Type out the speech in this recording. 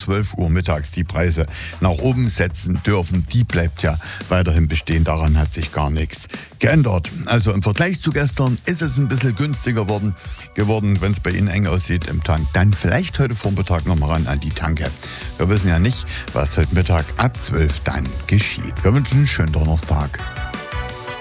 12 Uhr mittags die Preise nach oben setzen dürfen, die bleibt ja weiterhin bestehen. Daran hat sich gar nichts geändert. Also im Vergleich zu gestern ist es ein bisschen günstiger geworden, wenn es bei Ihnen eng aussieht im Tank. Dann vielleicht heute Vormittag nochmal ran an die Tanke. Wir wissen ja nicht, was heute Mittag ab 12 dann geschieht. Wir wünschen einen schönen Donnerstag.